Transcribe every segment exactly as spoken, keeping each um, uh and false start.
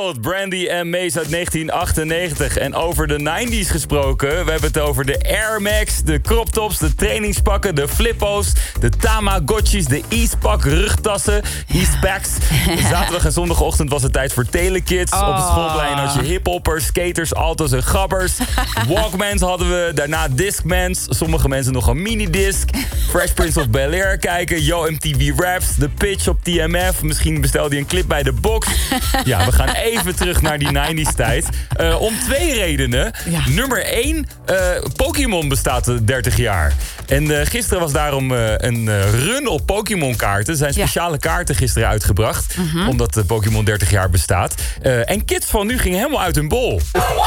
World, Brandy en Mace uit negentien achtennegentig. En over de negentig gesproken, we hebben het over de Air Max, de crop tops, de trainingspakken, de flippo's, de Tamagotchis, de Eastpak rugtassen, Eastpacks. Zaterdag en zondagochtend was het tijd voor telekids. Oh. Op het schoolplein had je hiphoppers, skaters, alto's en gabbers. Walkmans hadden we, daarna Discmans. Sommige mensen nog een minidisc. Fresh Prince of Bel-Air kijken, Yo M T V Raps, The Pitch op T M F. Misschien bestelde je een clip bij de box. Ja, we gaan even terug naar die negentig tijd. Uh, om twee redenen. Ja. Nummer één, uh, Pokémon bestaat dertig jaar. En uh, gisteren was daarom uh, een uh, run op Pokémon kaarten. Er zijn speciale ja. kaarten gisteren uitgebracht. Mm-hmm. Omdat uh, Pokémon dertig jaar bestaat. Uh, en kids van nu gingen helemaal uit hun bol.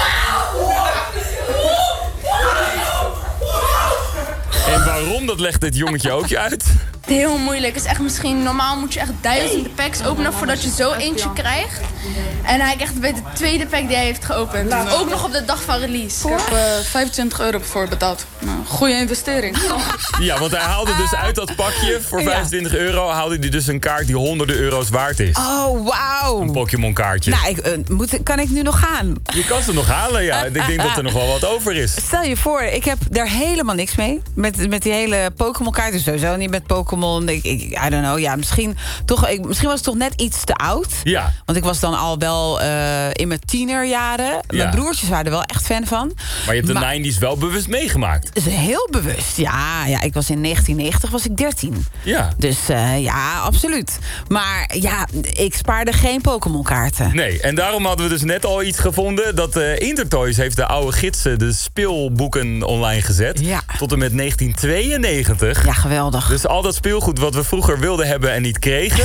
En waarom, dat legt dit jongetje ook je uit. Heel moeilijk. Het is echt misschien, normaal moet je echt duizenden packs openen voordat je zo eentje krijgt. En hij echt bij de tweede pack die hij heeft geopend. Ook nog op de dag van release. Ik heb uh, vijfentwintig euro voor betaald. Nou, goede investering. Ja, want hij haalde dus uit dat pakje voor vijfentwintig euro... haalde hij dus een kaart die honderden euro's waard is. Oh, wauw. Een Pokémon kaartje. Nou, ik, uh, moet, kan ik nu nog gaan? Je kan ze nog halen, ja. Ik denk dat er nog wel wat over is. Stel je voor, ik heb daar helemaal niks mee. Met, met die hele Pokémon kaarten. Sowieso niet met Pokémon. Ik, ik, I don't know, ja, misschien, toch, ik, misschien was het toch net iets te oud. Ja. Want ik was dan al wel uh, in mijn tienerjaren. Ja. Mijn broertjes waren er wel echt fan van. Maar je hebt de maar, negentig wel bewust meegemaakt. Dus heel bewust, ja, ja. Ik was in negentien negentig was ik dertien. Ja. Dus uh, ja, absoluut. Maar ja, ik spaarde geen Pokémon kaarten. Nee, en daarom hadden we dus net al iets gevonden. Dat uh, Intertoys heeft de oude gidsen, de speelboeken online gezet. Ja. Tot en met negentien tweeënnegentig. Ja, geweldig. Dus al dat speelgoed wat we vroeger wilden hebben en niet kregen...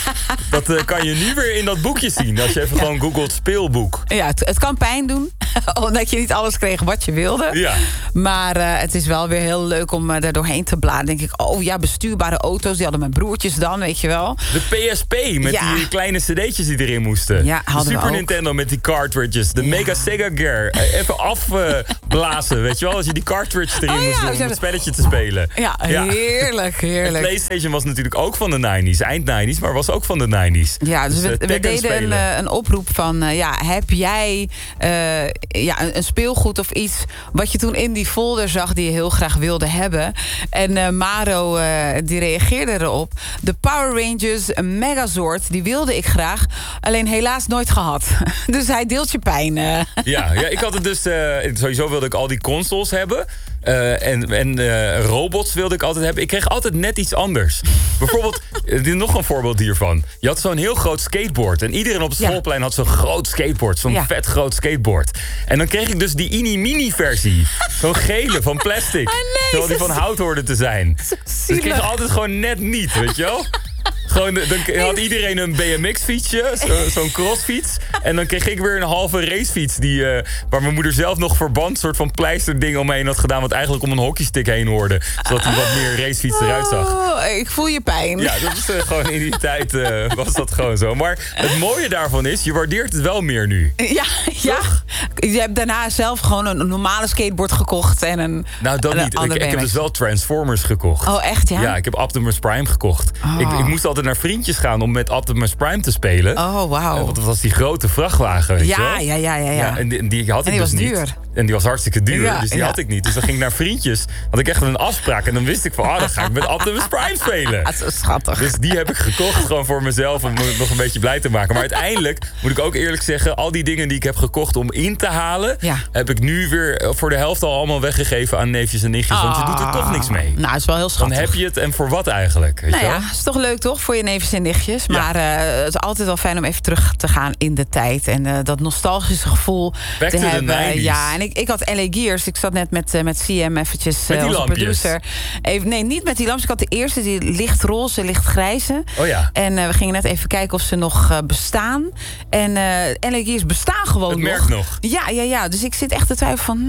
dat uh, kan je nu weer in dat boekje zien. Als je even ja. gewoon googelt speelboek. Ja, het, het kan pijn doen. Omdat je niet alles kreeg wat je wilde. Ja. Maar uh, het is wel weer heel leuk om uh, er doorheen te bladeren. Denk ik, oh ja, bestuurbare auto's. Die hadden mijn broertjes dan, weet je wel. De P S P met ja. die kleine cd'tjes die erin moesten. Ja, de Super Nintendo met die cartridges. De ja. Mega Sega Gear. Uh, even afblazen, uh, weet je wel. Als je die cartridge erin oh, moest ja, doen om het spelletje te spelen. Ja, ja. heerlijk, heerlijk. En PlayStation was natuurlijk ook van de negentig, eind negentig, maar was ook van de negentig. Ja, dus, dus we, we deden een, een oproep van, uh, ja, heb jij uh, ja, een, een speelgoed of iets wat je toen in die folder zag die je heel graag wilde hebben? En uh, Maro, uh, die reageerde erop. De Power Rangers Megazord, die wilde ik graag, alleen helaas nooit gehad. Dus hij deelt je pijn. Uh. Ja, ja, ik had het dus, uh, sowieso wilde ik al die consoles hebben. Uh, en en uh, robots wilde ik altijd hebben. Ik kreeg altijd net iets anders. Bijvoorbeeld, dit is nog een voorbeeld hiervan. Je had zo'n heel groot skateboard. En iedereen op het schoolplein ja. had zo'n groot skateboard. Zo'n ja. vet groot skateboard. En dan kreeg ik dus die Ini-Mini versie. Zo'n gele van plastic. Oh nee, terwijl die van hout hoorde te zijn. Dus ik kreeg altijd gewoon net niet, weet je wel? Gewoon, dan had iedereen een B M X-fietsje, zo, zo'n crossfiets. En dan kreeg ik weer een halve racefiets... Die, uh, waar mijn moeder zelf nog verband, soort van pleisterding omheen had gedaan... wat eigenlijk om een hockeystick heen hoorde. Zodat hij wat meer racefiets eruit zag. Oh, ik voel je pijn. Ja, dat is uh, gewoon in die tijd uh, was dat gewoon zo. Maar het mooie daarvan is, je waardeert het wel meer nu. Ja, ja. Je hebt daarna zelf gewoon een normale skateboard gekocht en een... Nou, dat niet. Ik, ik heb dus wel Transformers gekocht. Oh, echt, ja? Ja, ik heb Optimus Prime gekocht. Oh. Ik, ik moest altijd naar vriendjes gaan om met Optimus Prime te spelen. Oh, wauw. Uh, want dat was die grote vrachtwagen, weet ja, je wel? Ja, ja, ja, ja. ja en die, die had en ik die dus was niet. duur. En die was hartstikke duur, ja, dus die ja. had ik niet. Dus dan ging ik naar vriendjes. Had ik echt een afspraak. En dan wist ik van, ah, oh, dan ga ik met Optimus Prime spelen. Dat is zo schattig. Dus die heb ik gekocht, gewoon voor mezelf, om me nog een beetje blij te maken. Maar uiteindelijk, moet ik ook eerlijk zeggen, al die dingen die ik heb gekocht om in te halen, ja. heb ik nu weer voor de helft al allemaal weggegeven aan neefjes en nichtjes. Oh. Want je doet er toch niks mee. Nou, dat is wel heel schattig. Dan heb je het en voor wat eigenlijk? Weet nou je wel? ja, is toch leuk toch, voor je neefjes en nichtjes. Maar ja. uh, het is altijd wel fijn om even terug te gaan in de tijd. En uh, dat nostalgische gevoel Back te to hebben. the nineties. Ja, en ik, ik had L A Gears. Ik zat net met, uh, met C M eventjes, met uh, onze lampjes. producer. Even, nee, niet met die lampjes. Ik had de eerste, die lichtroze, lichtgrijze. Oh ja. En uh, we gingen net even kijken of ze nog uh, bestaan. En uh, L A Gears bestaan gewoon het nog. merk nog. Ja, ja, ja. Dus ik zit echt te twijfelen van...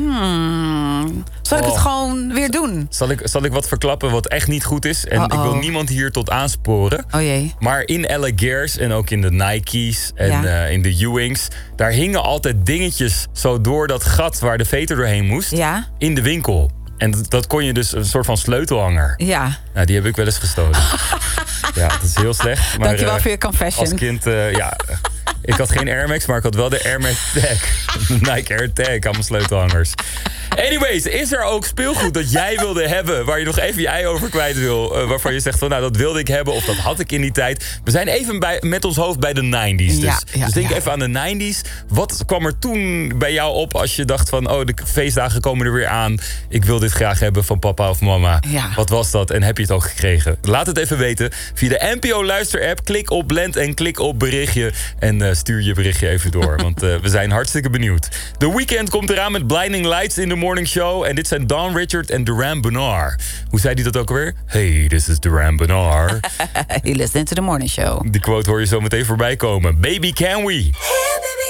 Hmm, zal ik oh. het gewoon weer doen? Zal ik, zal ik wat verklappen wat echt niet goed is? En Uh-oh. ik wil niemand hier tot aansporen. Oh jee. Maar in L A Gears en ook in de Nike's en Ja. uh, in de Ewings... daar hingen altijd dingetjes zo door dat gat waar de veter doorheen moest... Ja. in de winkel. En dat, dat kon je dus een soort van sleutelhanger. Ja. Nou, die heb ik wel eens gestolen. Ja, dat is heel slecht. Maar, Dankjewel uh, voor je confession. Als kind, uh, ja... Ik had geen Air Max, maar ik had wel de Air Max Tag. Nike Air Tag aan mijn sleutelhangers. Anyways, is er ook speelgoed dat jij wilde hebben... waar je nog even je ei over kwijt wil... Uh, waarvan je zegt van, nou, dat wilde ik hebben... of dat had ik in die tijd. We zijn even bij, met ons hoofd bij de nineties. Dus, ja, ja, dus denk ja. even aan de nineties. Wat kwam er toen bij jou op als je dacht van... oh, de feestdagen komen er weer aan. Ik wil dit graag hebben van papa of mama. Ja. Wat was dat en heb je het ook gekregen? Laat het even weten via de N P O Luister-app. Klik op Blend en klik op berichtje. En uh, stuur je berichtje even door. Want uh, we zijn hartstikke benieuwd. The Weeknd komt eraan met Blinding Lights in the Morning Show. En dit zijn Don Richard en Duran Bernard. Hoe zei hij dat ook alweer? Hey, this is Duran Bernard. You listen to the morning show. Die quote hoor je zo meteen voorbij komen. Baby, can we? Hey, baby.